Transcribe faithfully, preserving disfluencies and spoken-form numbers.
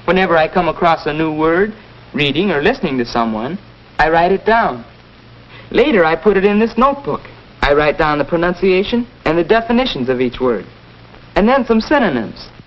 Whenever I come across a new word, reading or listening to someone, I write it down. Later, I put it in this notebook. I write down the pronunciation and the definitions of each word, and then some synonyms.